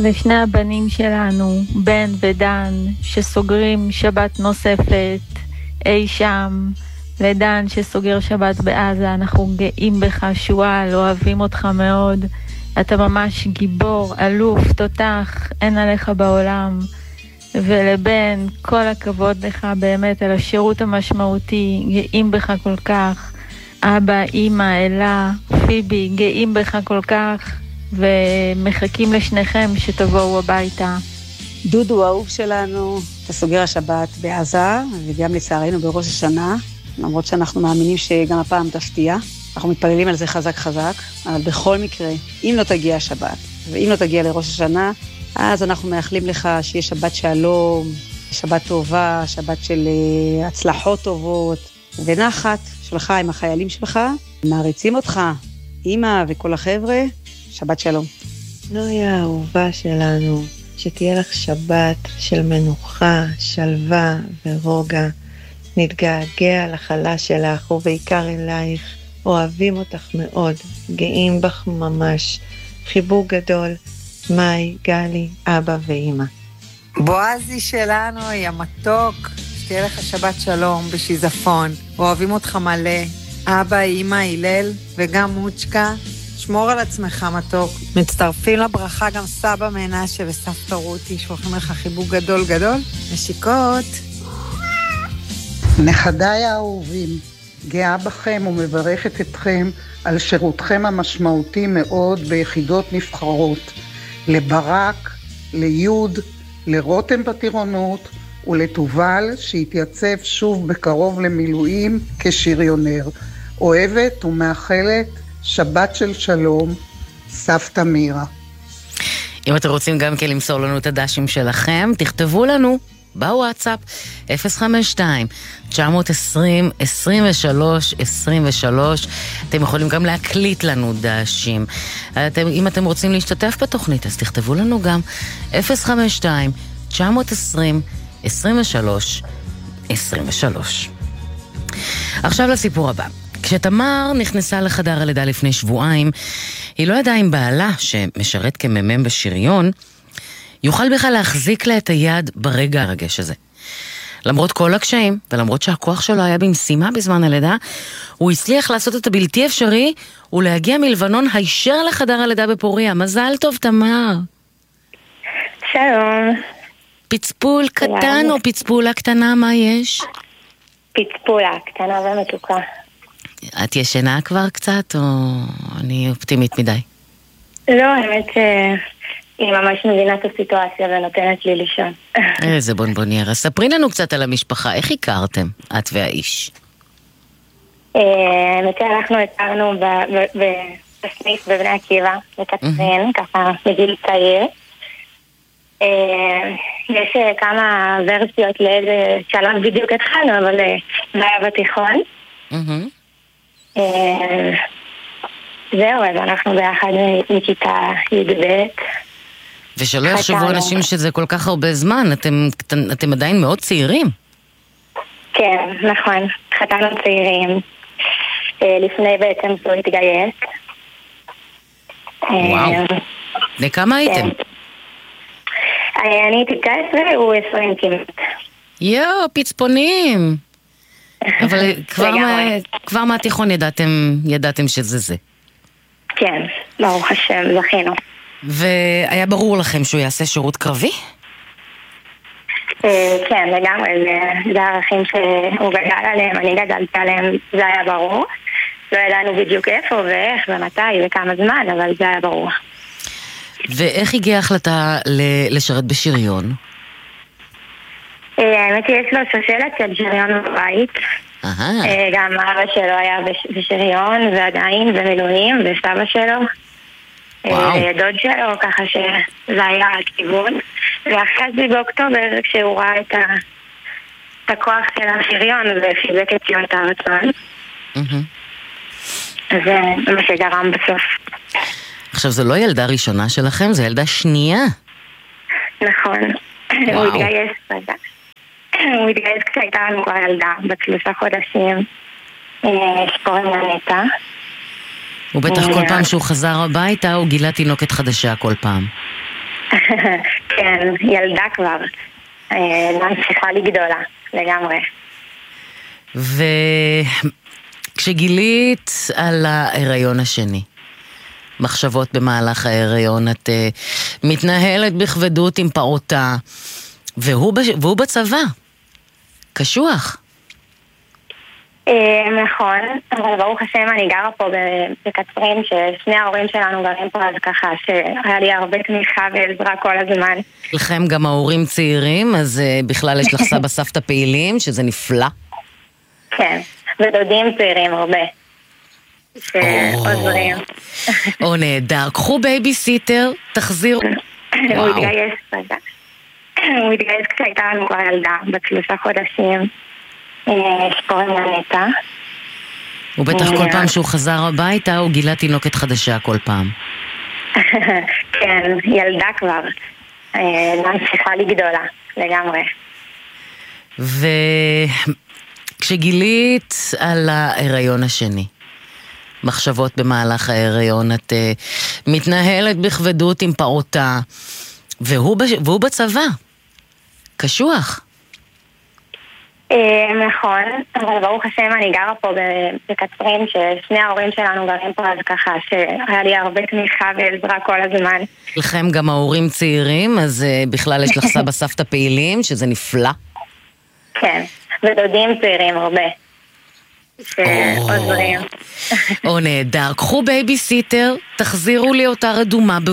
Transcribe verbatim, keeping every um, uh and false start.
לשני הבנים שלנו, בן ודן, שסוגרים שבת נוספת אי שם, לדן שסוגר שבת בעזה. אנחנו גאים בך שואל, אוהבים אותך מאוד, אתה ממש גיבור, אלוף, תותח, אין עליך בעולם. ולבן, כל הכבוד לך באמת על השירות המשמעותי, גאים בך כל כך. אבא, אמא, אלה, פיבי, גאים בך כל כך, ומחכים לשניכם שתבואו הביתה. דודו האהוב שלנו, אתה סוגר השבת בעזה, וגם לצערנו בראש השנה, למרות שאנחנו מאמינים שגם הפעם תפתיע. אנחנו מתפללים על זה חזק חזק, אבל בכל מקרה, אם לא תגיע השבת, ואם לא תגיע לראש השנה, אז אנחנו מאחלים לך שיהיה שבת שלום, שבת טובה, שבת של הצלחות טובות, ונחת שלך עם החיילים שלך, מעריצים אותך, אמא וכל החבר'ה, שבת שלום. נוי האהובה שלנו, שתהיה לך שבת של מנוחה, שלווה ורוגע, נתגעגע לחלה שלך ובעיקר אלייך, אוהבים אותך מאוד, גאים בך ממש, חיבוק גדול, מאי, גלי, אבא ואמא. בועזי שלנו, המתוק, שתהיה לך שבת שלום בשיזפון, אוהבים אותך מלא, אבא, אמא, הלל וגם מוצ'קה, שמור על עצמך מתוק. מצטרפים לברכה גם סבא מנשה וסבתא רותי, שולחים לך חיבוק גדול גדול, נשיקות. נכדיי האהובים, גאה בכם ומברכת אתכם על שירותכם המשמעותי מאוד ביחידות נבחרות, לברק, ליוד, לרותם בטירונות ולתובל שהתייצב שוב בקרוב למילואים כשריונר. אוהבת ומאחלת שבת של שלום, סבתא מירה. אם אתם רוצים גם כן למסור לנו את הדשים שלכם, תכתבו לנו בוואטסאפ אפס חמש שתיים תשע עשרים עשרים ושלוש עשרים ושלוש. אתם יכולים גם להקליט לנו דשים. אתם, אם אתם רוצים להשתתף בתוכנית, אז תכתבו לנו גם אפס חמש שתיים תשע עשרים עשרים ושלוש עשרים ושלוש. עכשיו לסיפור הבא. כשתמר נכנסה לחדר הלידה לפני שבועיים, היא לא ידעה עם בעלה, שמשרת כממם בשריון, יוכל בכלל להחזיק לה את היד ברגע הרגש הזה. למרות כל הקשיים, ולמרות שהכוח שלו היה במשימה בזמן הלידה, הוא הצליח לעשות את הבלתי אפשרי, ולהגיע מלבנון הישר לחדר הלידה בפוריה. מזל טוב, תמר. שלום. פצפול קטן או פצפולה קטנה, מה יש? פצפולה קטנה ומתוקה. את ישנה כבר קצת, או אני אופטימית מדי? לא, האמת היא ממש מבינה את הסיטואציה ונותנת לי לישון. איזה בונבוניירה. ספרי לנו קצת על המשפחה, איך הכרתם, את והאיש? האמת אנחנו הכרנו בסניף בבני עקיבא, בקצרין, ככה בגיל צעיר. יש כמה ורסיות לאיזה שלב בדיוק התחלנו, אבל זה היה בתיכון. זהו, אז אנחנו ביחד מכיתה י"ב. ושלא יחשבו אנשים שזה כל כך הרבה זמן, אתם, אתם עדיין מאוד צעירים. כן, נכון, חתנו צעירים. לפני בעצם זו התגייס. וואו, לכמה הייתם? אני הייתי תשע עשרה, הוא עשרים כמעט. יואו, פצפונים. אבל כבר, מה, כבר מהתיכון ידעתם, ידעתם שזה זה. כן, ברוך השם, זכינו. והיה ברור לכם שהוא יעשה שירות קרבי? כן, לגמרי, זה הערכים שהוא גדל עליהם, אני גדלתי עליהם, זה היה ברור. לא ידענו בדיוק איפה ואיך ומתי וכמה זמן, אבל זה היה ברור. ואיך הגיעה ההחלטה לשרת בשריון? האמת יש לו שושלת של שריון בבית. גם אבא שלו היה בשריון ועדיין במילואים, וסבא שלו דוד שלו, ככה שזה היה הכיוון. ואחרי זה באוקטובר כשהוא ראה את הכוח של השריון וחיזק את את הרצון, זה מה שגרם בסוף. עכשיו זו לא ילדה ראשונה שלכם, זו ילדה שנייה. נכון. הוא התגייס בזה. הוא התגייס כשהייתה לנו כבר ילדה, בת שלושה חודשים, שקוראים לה נטע. הוא בטח כל פעם שהוא חזר הביתה, הוא גילה תינוקת חדשה כל פעם. כן, ילדה כבר. ממשיכה לי גדולה, לגמרי. וכשגילית על ההיריון השני, מחשבות במהלך ההיריון, את uh, מתנהלת בכבדות עם פעוטה, והוא, והוא בצבא, קשוח. נכון, אבל ברוך השם אני גרה פה בקצרין, ששני ההורים שלנו גרים פה, אז ככה שהיה לי הרבה תמיכה ועזרה כל הזמן. לכם גם ההורים צעירים, אז uh, בכלל יש לך סבא סבתא פעילים, שזה נפלא. כן, ודודים צעירים הרבה. שעוזרים. או נהדר, קחו בייביסיטר, תחזירו. הוא התגייס, הוא התגייס כשהייתה לנו כבר ילדה, בת שלושה חודשים, שקוראים לה נטע. הוא בטח כל פעם שהוא חזר הביתה, הוא גילה תינוקת חדשה כל פעם. כן, ילדה כבר. ממשיכה לי גדולה, לגמרי. וכשגילית על ההיריון השני, מחשבות במהלך ההיריון, את uh, מתנהלת בכבדות עם פעוטה, והוא, והוא בצבא, קשוח. נכון, אבל ברוך השם אני גרה פה בקצרין, ששני ההורים שלנו גרים פה, אז ככה שהיה לי הרבה תמיכה ועזרה כל הזמן. לכם גם ההורים צעירים, אז uh, בכלל יש לך סבא סבתא פעילים, שזה נפלא. כן, ודודים צעירים הרבה. שעוזרים. או נהדר, קחו בייביסיטר, תחזירו לי אותה רדומה